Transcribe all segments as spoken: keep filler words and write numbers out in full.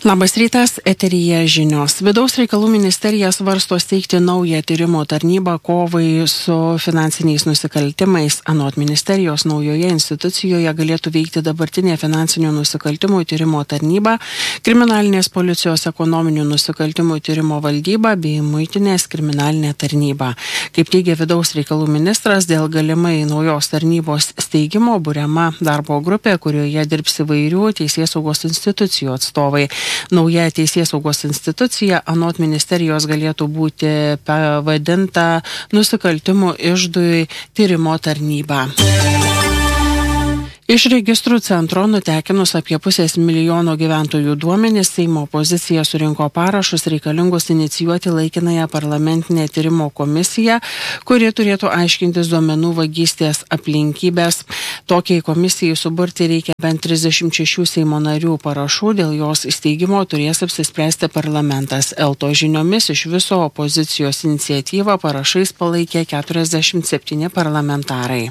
Labas rytas, eteryje žinios. Vidaus reikalų ministerija svarsto steigti naują tyrimo tarnybą kovai su finansiniais nusikaltimais. Anot ministerijos naujoje institucijoje galėtų veikti dabartinė finansinių nusikaltimų tyrimo tarnyba, kriminalinės policijos ekonominių nusikaltimų tyrimo valdyba bei muitinės kriminalinė tarnyba. Kaip teigia vidaus reikalų ministras, dėl galimai naujos tarnybos steigimo buriama darbo grupė, kurioje dirbs įvairių teisėsaugos institucijų atstovai. Nauja teisėsaugos institucija anot ministerijos galėtų būti pavadinta nusikaltimų iždui tyrimo tarnyba. Iš registrų centro nutekinus apie pusės milijono gyventojų duomenis, Seimo opozicija surinko parašus reikalingus inicijuoti laikinąją parlamentinę tyrimo komisiją, kuri turėtų aiškintis duomenų vagystės aplinkybės. Tokiai komisijai suburti reikia bent trisdešimt šešių Seimo narių parašų, dėl jos įsteigimo turės apsispręsti parlamentas. Elto žiniomis iš viso opozicijos iniciatyvą parašais palaikė keturiasdešimt septyni parlamentarai.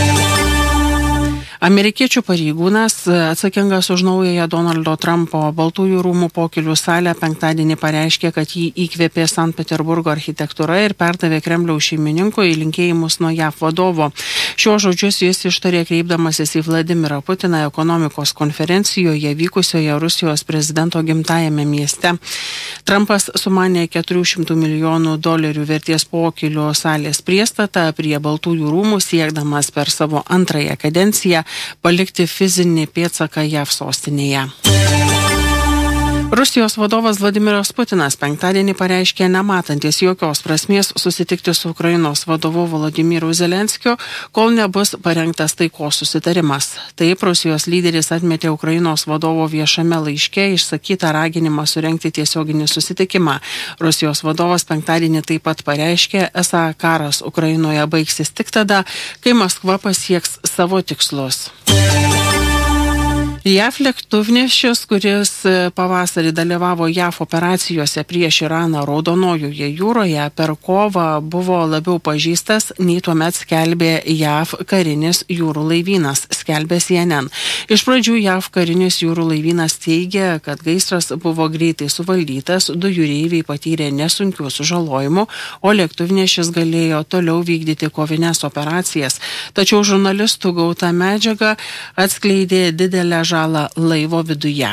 Amerikiečių pareigūnas atsakingas už naująją Donaldo Trumpo Baltųjų rūmų pokylių salę penktadienį pareiškė, kad jį įkvėpė Sankt Peterburgo architektūra ir perdavė Kremliaus šeimininkui linkėjimus nuo J A V vadovo. Šiuos žodžius jis ištarė kreipdamasis į Vladimirą Putiną ekonomikos konferencijoje vykusioje Rusijos prezidento gimtajame mieste. Trumpas sumanė keturių šimtų milijonų dolerių vertės pokylių salės priestatą prie Baltųjų rūmų, siekdamas per savo antrąją kadenciją palikti fizinį pėdsaką J A V sostinėje. Rusijos vadovas Vladimiras Putinas penktadienį pareiškė nematantis jokios prasmės susitikti su Ukrainos vadovu Volodymyru Zelenskiu, kol nebus parengtas taikos susitarimas. Taip Rusijos lyderis atmetė Ukrainos vadovo viešame laiške išsakytą raginimą surengti tiesioginį susitikimą. Rusijos vadovas penktadienį taip pat pareiškė, esą karas Ukrainoje baigsis tik tada, kai Maskva pasieks savo tikslus. J A V lėktuvnešis, kuris pavasarį dalyvavo J A V operacijose prieš Iraną Raudonojoje jūroje, per kovą buvo labiau pažįstas, nei tuomet skelbė J A V karinis jūrų laivynas, skelbė C N N. Iš pradžių J A V karinis jūrų laivynas teigė, kad gaisras buvo greitai suvaldytas, du jūreiviai patyrė nesunkių sužalojimų, o lėktuvnešis galėjo toliau vykdyti kovinės operacijas. Tačiau žurnalistų gauta medžiaga atskleidė didelę žalą laivo viduje.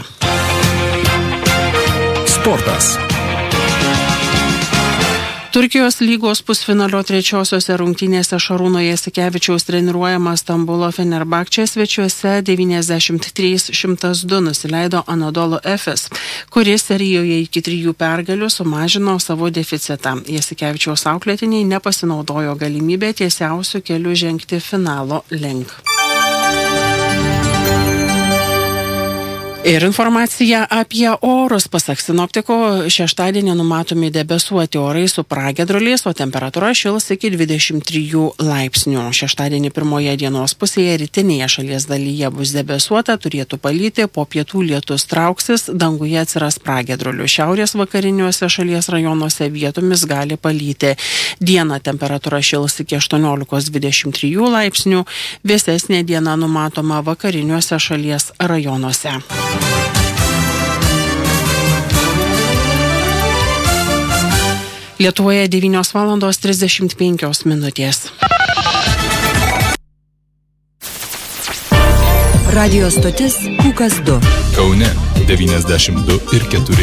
Sportas. Turkijos lygos pusfinalio trečiosiose rungtynėse Šarūno Jasikevičiaus treniruojamas Stambulo Fenerbahčė svečiuose devyniasdešimt trys šimtas du nusileido Anadolu Efes, kuris serijoje iki trijų pergalių sumažino savo deficitą. Jasikevičiaus auklėtiniai nepasinaudojo galimybę tiesiausių kelių žengti finalo link. Ir informacija apie orus. Pasak sinoptiko, šeštadienį numatomi debesuoti orai su pragiedruliais, o temperatūra šils iki dvidešimt trijų laipsnių. Šeštadienį pirmoje dienos pusėje rytinėje šalies dalyje bus debesuota, turėtų palyti, po pietų lietus trauksis, danguje atsiras pragiedrulių. Šiaurės vakariniuose šalies rajonuose vietomis gali palyti. Dieną temperatūra šils iki aštuoniolikos dvidešimt trijų laipsnių, vėsesnė diena numatoma vakariniuose šalies rajonuose. Lietuvoje devynios valandos trisdešimt penkios minutės. Radio stotis Pūkas du. Kaune devyniasdešimt du ir keturi.